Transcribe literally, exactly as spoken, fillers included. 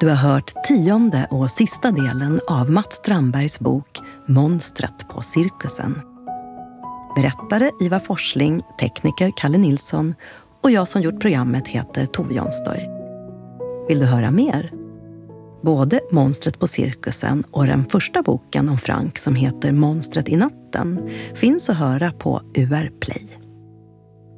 Du har hört tionde och sista delen av Mats Strandbergs bok Monstret på cirkusen. Berättare Ivar Forsling, tekniker Kalle Nilsson och jag som gjort programmet heter Tove Jonstoy. Vill du höra mer? Både Monstret på cirkusen och den första boken om Frank som heter Monstret i natten finns att höra på U R Play.